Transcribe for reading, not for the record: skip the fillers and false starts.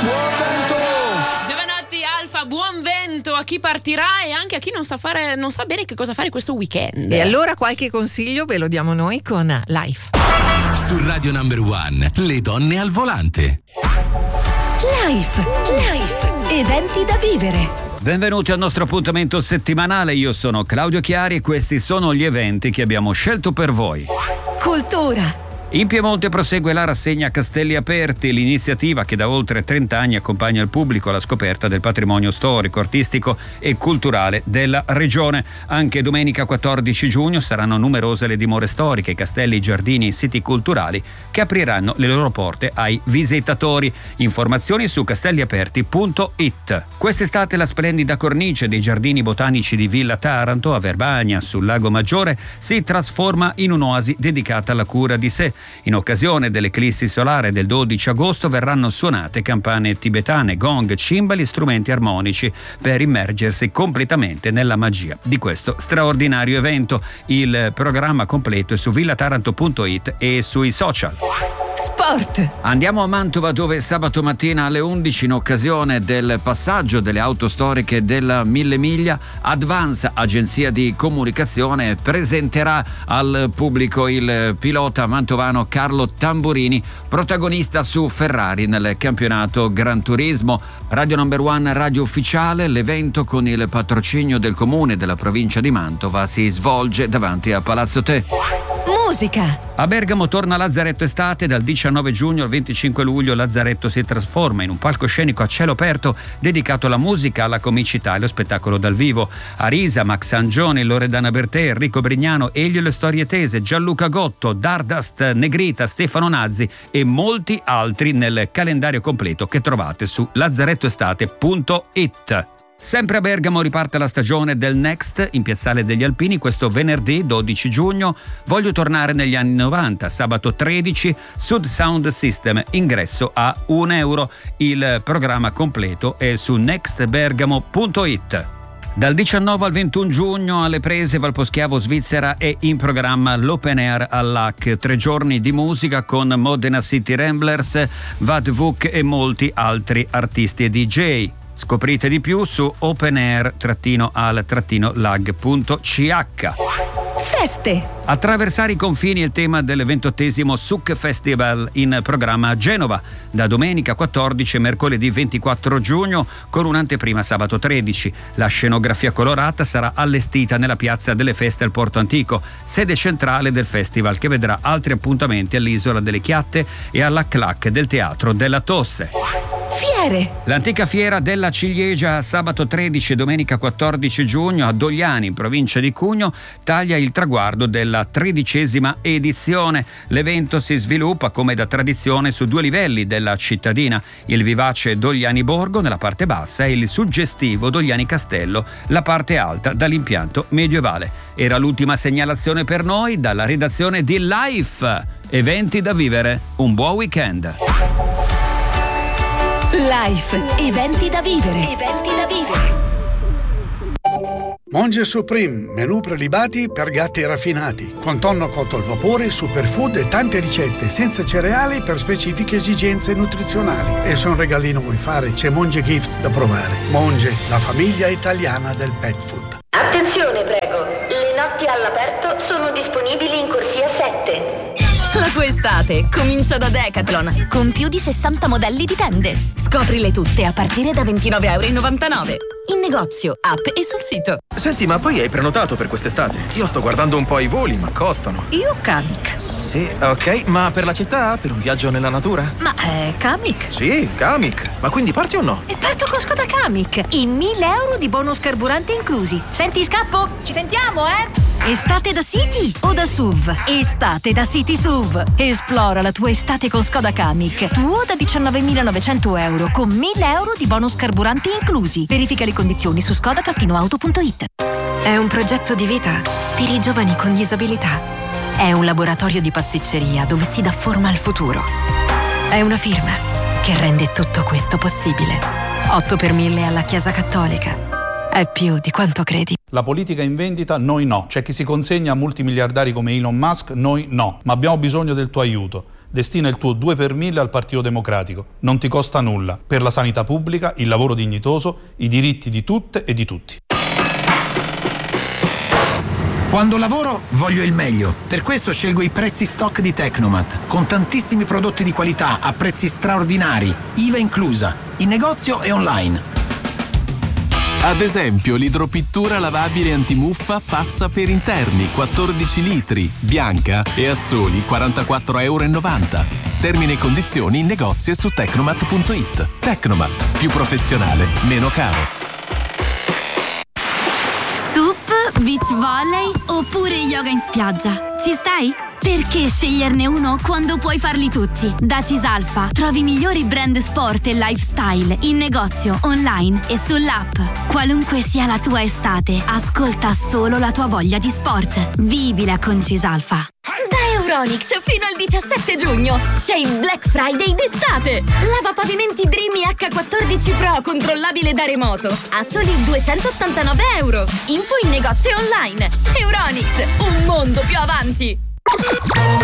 Buon vento! Giovanotti Alfa, buon vento a chi partirà e anche a chi non sa bene che cosa fare questo weekend. E allora qualche consiglio ve lo diamo noi con Life. Su Radio Number One, le donne al volante. Life. Eventi da vivere. Benvenuti al nostro appuntamento settimanale, io sono Claudio Chiari e questi sono gli eventi che abbiamo scelto per voi. Cultura. In Piemonte prosegue la rassegna Castelli Aperti, l'iniziativa che da oltre 30 anni accompagna il pubblico alla scoperta del patrimonio storico, artistico e culturale della regione. Anche domenica 14 giugno saranno numerose le dimore storiche, i castelli, i giardini e i siti culturali che apriranno le loro porte ai visitatori. Informazioni su castelliaperti.it. Quest'estate la splendida cornice dei giardini botanici di Villa Taranto a Verbania, sul Lago Maggiore, si trasforma in un'oasi dedicata alla cura di sé. In occasione dell'eclissi solare del 12 agosto verranno suonate campane tibetane, gong, cimbali e strumenti armonici per immergersi completamente nella magia di questo straordinario evento. Il programma completo è su villataranto.it e sui social. Sport. Andiamo a Mantova, dove sabato mattina alle 11, in occasione del passaggio delle auto storiche della Mille Miglia, Advance, agenzia di comunicazione, presenterà al pubblico il pilota mantovano Carlo Tamburini, protagonista su Ferrari nel campionato Gran Turismo. Radio Number One, radio ufficiale. L'evento, con il patrocinio del comune della provincia di Mantova, si svolge davanti a Palazzo Te. Musica. A Bergamo torna Lazzaretto Estate. Dal 19 giugno al 25 luglio Lazzaretto si trasforma in un palcoscenico a cielo aperto dedicato alla musica, alla comicità e allo spettacolo dal vivo. Arisa, Max Angioni, Loredana Bertè, Enrico Brignano, Elio Le Storie Tese, Gianluca Gotto, Dardust, Negrita, Stefano Nazzi e molti altri nel calendario completo che trovate su lazzarettoestate.it. Sempre a Bergamo riparte la stagione del Next in Piazzale degli Alpini questo venerdì 12 giugno. Voglio tornare negli anni 90, sabato 13, Sud Sound System, ingresso a €1. Il programma completo è su nextbergamo.it. Dal 19 al 21 giugno alle Prese, Valposchiavo, Svizzera, è in programma l'Open Air all'AC. 3 giorni di musica con Modena City Ramblers, Vad Vuk e molti altri artisti e DJ. Scoprite di più su openair-al-lag.ch. Feste. Attraversare i confini è il tema del 28° Suc Festival, in programma a Genova da domenica 14 e mercoledì 24 giugno, con un'anteprima sabato 13. La scenografia colorata sarà allestita nella piazza delle Feste al Porto Antico, sede centrale del festival, che vedrà altri appuntamenti all'Isola delle Chiatte e alla CLAC del Teatro della Tosse. Fiere. L'antica fiera della ciliegia, sabato 13 e domenica 14 giugno a Dogliani, in provincia di Cugno, taglia il traguardo della 13ª edizione. L'evento si sviluppa come da tradizione su 2 livelli della cittadina: il vivace Dogliani Borgo nella parte bassa e il suggestivo Dogliani Castello, la parte alta dall'impianto medievale. Era l'ultima segnalazione per noi dalla redazione di Life. Eventi da vivere. Un buon weekend. Life. Eventi da vivere. Monge Supreme, menù prelibati per gatti raffinati, con tonno cotto al vapore, superfood e tante ricette senza cereali per specifiche esigenze nutrizionali. E se un regalino vuoi fare, c'è Monge Gift da provare. Monge, la famiglia italiana del pet food. Attenzione, prego, le notti all'aperto sono disponibili in corsia 7. La tua estate comincia da Decathlon, con più di 60 modelli di tende. Scoprile tutte a partire da €29,99. In negozio, app e sul sito. Senti, ma poi hai prenotato per quest'estate? Io sto guardando un po' i voli, ma costano. Io Kamiq. Sì, ok, ma per la città? Per un viaggio nella natura? Ma Kamiq? Sì, Kamiq. Ma quindi parti o no? E parto con Skoda Kamiq. I €1.000 di bonus carburante inclusi. Senti, scappo? Ci sentiamo, Estate da City o da SUV? Estate da City SUV. Esplora la tua estate con Skoda Kamiq. Tuo da €19.900 con €1.000 di bonus carburanti inclusi. Verifica le condizioni su skoda-auto.it. È un progetto di vita per i giovani con disabilità. È un laboratorio di pasticceria dove si dà forma al futuro. È una firma che rende tutto questo possibile. 8 per 1000 alla Chiesa Cattolica. È più di quanto credi. La politica in vendita, noi no. C'è chi si consegna a multimiliardari come Elon Musk, noi no. Ma abbiamo bisogno del tuo aiuto. Destina il tuo 2 per 1000 al Partito Democratico. Non ti costa nulla. Per la sanità pubblica, il lavoro dignitoso, i diritti di tutte e di tutti. Quando lavoro voglio il meglio, per questo scelgo i prezzi stock di Tecnomat, con tantissimi prodotti di qualità a prezzi straordinari, IVA inclusa, in negozio e online. Ad esempio l'idropittura lavabile antimuffa Fassa per interni, 14 litri, bianca e a soli €44,90. Termini e condizioni in negozio e su tecnomat.it. Tecnomat, più professionale, meno caro. Sup, beach volley oppure yoga in spiaggia. Ci stai? Perché sceglierne uno quando puoi farli tutti? Da Cisalfa trovi i migliori brand sport e lifestyle in negozio, online e sull'app. Qualunque sia la tua estate, ascolta solo la tua voglia di sport. Vivila con Cisalfa. Da Euronics fino al 17 giugno c'è il Black Friday d'estate. Lavapavimenti Dreamy H14 Pro controllabile da remoto a soli €289. Info in negozio online. Euronics, un mondo più avanti.